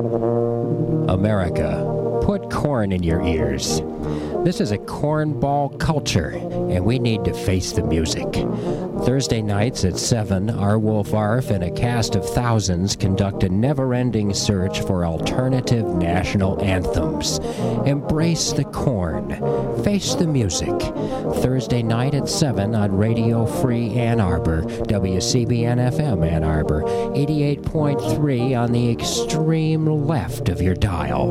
America, put corn in your ears. This is a cornball culture, and we need to face the music. Thursday nights at 7, R. Wolf Arf and a cast of thousands conduct a never-ending search for alternative national anthems. Embrace the corn. Face the music. Thursday night at 7 on Radio Free Ann Arbor, WCBN-FM Ann Arbor, 88.3 on the extreme left of your dial.